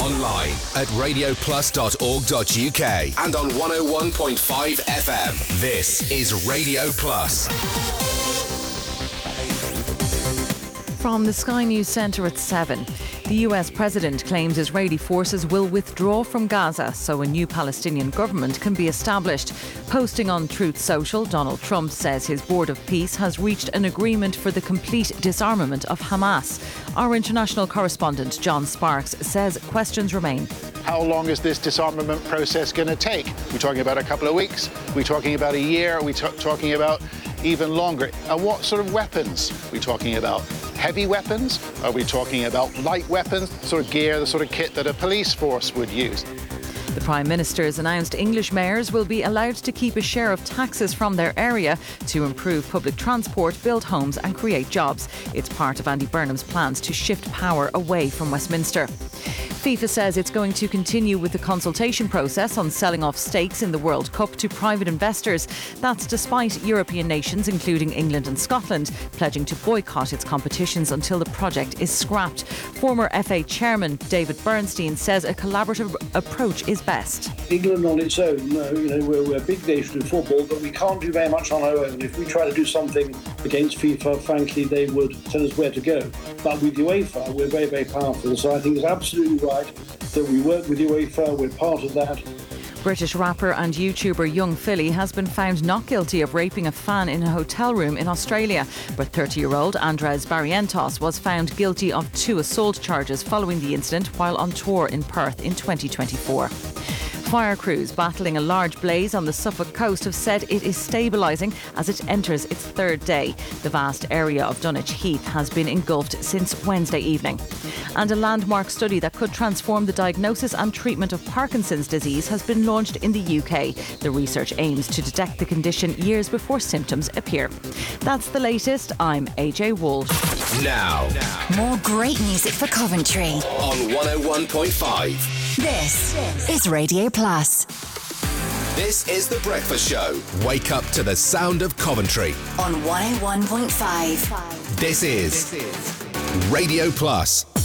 Online at radioplus.org.uk and on 101.5 FM. This is Radio Plus. From the Sky News Centre at 7. The US president claims Israeli forces will withdraw from Gaza so a new Palestinian government can be established. Posting on Truth Social, Donald Trump says his Board of Peace has reached an agreement for the complete disarmament of Hamas. Our international correspondent John Sparks says questions remain. How long is this disarmament process going to take? We're talking about a couple of weeks? We're talking about a year? We're talking about even longer? And what sort of weapons are we talking about? Heavy weapons? Are we talking about light weapons? The sort of gear, the sort of kit that a police force would use? The Prime Minister has announced English mayors will be allowed to keep a share of taxes from their area to improve public transport, build homes and create jobs. It's part of Andy Burnham's plans to shift power away from Westminster. FIFA says it's going to continue with the consultation process on selling off stakes in the World Cup to private investors. That's despite European nations, including England and Scotland, pledging to boycott its competitions until the project is scrapped. Former FA chairman David Bernstein says a collaborative approach is best. England on its own, we're a big nation in football, but we can't do very much on our own. If we try to do something against FIFA, frankly, they would tell us where to go. But with UEFA, we're very, very powerful. So I think it's absolutely right that we work with UEFA, we're part of that. British rapper and YouTuber Young Philly has been found not guilty of raping a fan in a hotel room in Australia. But 30-year-old Andres Barrientos was found guilty of 2 assault charges following the incident while on tour in Perth in 2024. Fire crews battling a large blaze on the Suffolk coast have said it is stabilising as it enters its 3rd day. The vast area of Dunwich Heath has been engulfed since Wednesday evening. And a landmark study that could transform the diagnosis and treatment of Parkinson's disease has been launched in the UK. The research aims to detect the condition years before symptoms appear. That's the latest. I'm AJ Walsh. Now, more great music for Coventry on 101.5. This is Radio Plus. This is The Breakfast Show. Wake up to the sound of Coventry on 101.5. This is Radio Plus.